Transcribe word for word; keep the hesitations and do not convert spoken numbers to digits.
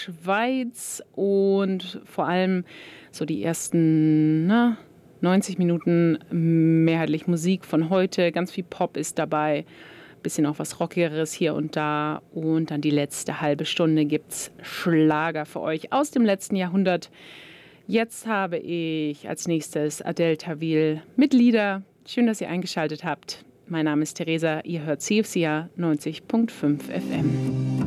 Schweiz und vor allem so die ersten na, neunzig Minuten mehrheitlich Musik von heute. Ganz viel Pop ist dabei, bisschen auch was Rockigeres hier und da. Und dann die letzte halbe Stunde gibt's Schlager für euch aus dem letzten Jahrhundert. Jetzt habe ich als nächstes Adele Tawil mit Lieder. Schön, dass ihr eingeschaltet habt. Mein Name ist Theresa, ihr hört C F C A neunzig Komma fünf F M.